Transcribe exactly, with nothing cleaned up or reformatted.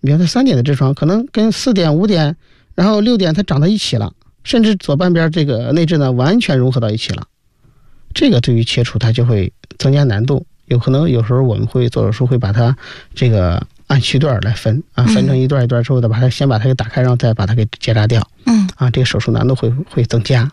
原来三点的痔疮可能跟四点、五点，然后六点它长到一起了，甚至左半边这个内痔呢完全融合到一起了。这个对于切除它就会增加难度，有可能有时候我们会做手术会把它这个按区段来分啊，分成一段一段之后的把它先把它给打开，然后再把它给结扎掉。嗯，啊，这个手术难度会会增加。